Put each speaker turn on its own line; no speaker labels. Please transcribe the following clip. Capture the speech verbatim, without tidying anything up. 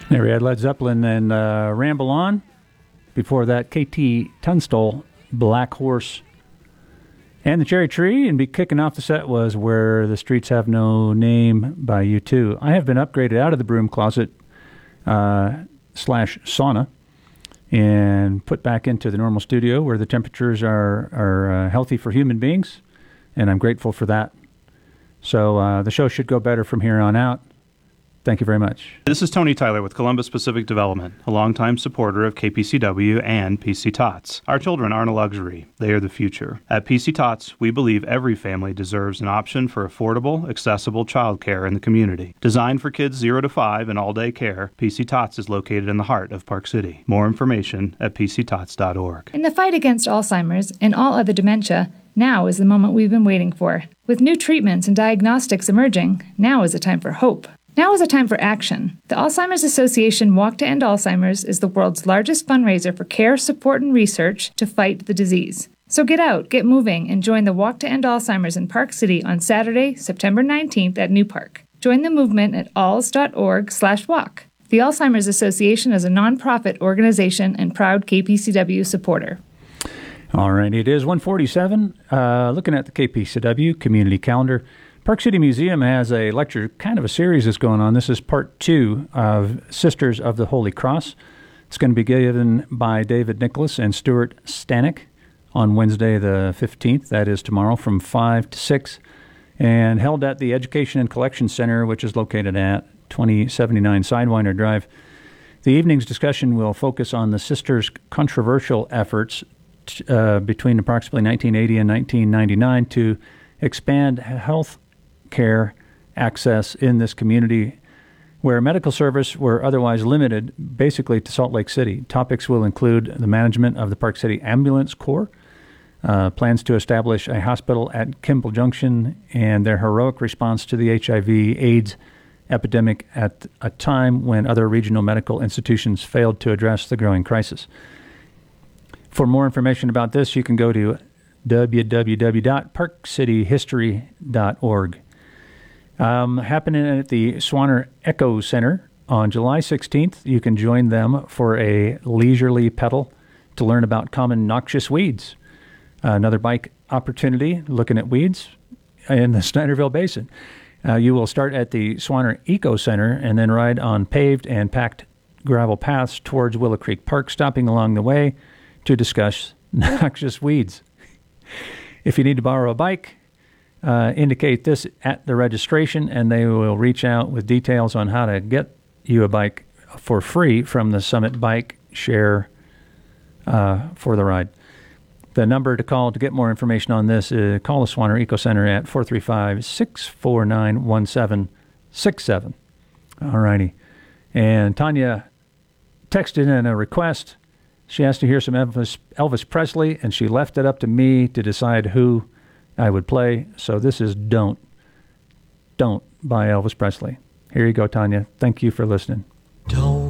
There we had Led Zeppelin and uh, Ramble On. Before that, K T Tunstall, Black Horse, and the Cherry Tree. And be kicking off the set was Where the Streets Have No Name by U two. I have been upgraded out of the broom closet uh, slash sauna and put back into the normal studio where the temperatures are, are uh, healthy for human beings, and I'm grateful for that. So uh, the show should go better from here on out. Thank you very much.
This is Tony Tyler with Columbus Pacific Development, a longtime supporter of K P C W and P C Tots. Our children aren't a luxury. They are the future. At P C Tots, we believe every family deserves an option for affordable, accessible childcare in the community. Designed for kids zero to five and all-day care, P C Tots is located in the heart of Park City. More information at p c tots dot org.
In the fight against Alzheimer's and all other dementia, now is the moment we've been waiting for. With new treatments and diagnostics emerging, now is a time for hope. Now is a time for action. The Alzheimer's Association Walk to End Alzheimer's is the world's largest fundraiser for care, support, and research to fight the disease. So get out, get moving, and join the Walk to End Alzheimer's in Park City on Saturday, September nineteenth at New Park. Join the movement at alz dot org slash walk. The Alzheimer's Association is a nonprofit organization and proud K P C W supporter.
All right, it is one forty-seven. Uh, looking at the K P C W community calendar, Park City Museum has a lecture, kind of a series that's going on. This is part two of Sisters of the Holy Cross. It's going to be given by David Nicholas and Stuart Stanek on Wednesday the fifteenth. That is tomorrow from five to six, and held at the Education and Collection Center, which is located at twenty seventy-nine Sidewinder Drive. The evening's discussion will focus on the sisters' controversial efforts uh, between approximately nineteen eighty and nineteen ninety-nine to expand health care access in this community where medical service were otherwise limited basically to Salt Lake City. Topics will include the management of the Park City Ambulance Corps, uh, plans to establish a hospital at Kimball Junction, and their heroic response to the H I V AIDS epidemic at a time when other regional medical institutions failed to address the growing crisis. For more information about this, you can go to w w w dot park city history dot org. Um, happening at the Swanner Echo Center on July sixteenth, you can join them for a leisurely pedal to learn about common noxious weeds. Uh, another bike opportunity looking at weeds in the Snyderville Basin. Uh, you will start at the Swanner Eco Center and then ride on paved and packed gravel paths towards Willow Creek Park, stopping along the way to discuss noxious weeds. If you need to borrow a bike, uh, indicate this at the registration, and they will reach out with details on how to get you a bike for free from the Summit Bike Share uh, for the ride. The number to call to get more information on this is call the Swanner Eco Center at four three five, six four nine, one seven six seven. All righty. And Tanya texted in a request. She asked to hear some Elvis, Elvis Presley, and she left it up to me to decide who I would play. So this is Don't. Don't by Elvis Presley. Here you go, Tanya. Thank you for listening.